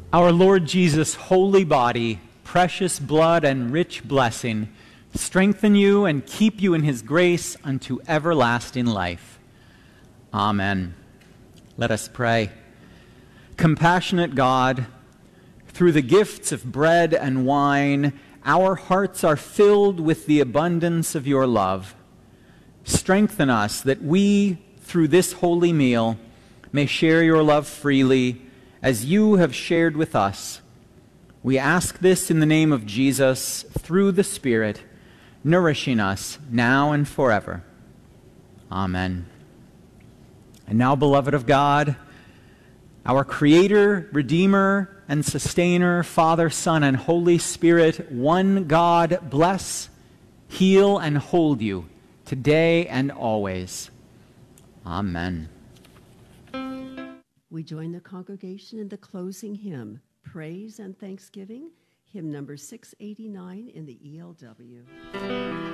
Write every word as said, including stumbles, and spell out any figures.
Our Lord Jesus' holy body, precious blood, and rich blessing strengthen you and keep you in his grace unto everlasting life. Amen. Let us pray. Compassionate God, through the gifts of bread and wine, our hearts are filled with the abundance of your love. Strengthen us that we, through this holy meal, may share your love freely, as you have shared with us. We ask this in the name of Jesus, through the Spirit, nourishing us now and forever. Amen. And now, beloved of God, our Creator, Redeemer, and Sustainer, Father, Son, and Holy Spirit, one God, bless, heal, and hold you today and always. Amen. We join the congregation in the closing hymn, Praise and Thanksgiving, hymn number six eighty-nine in the E L W.